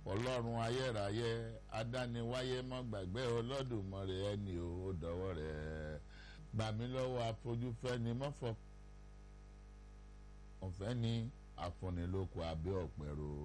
ọlọ́run ayérayé adániwáyé má gbàgbé Olódùmarè ẹni ò dọ̀wọ́ rẹ̀ gbà mí lọ́wọ́ afojúfẹ́ni mọ́fọ́ ọ̀fẹ́ ni afúnilóko abẹ́ ọ̀pẹ̀rọ.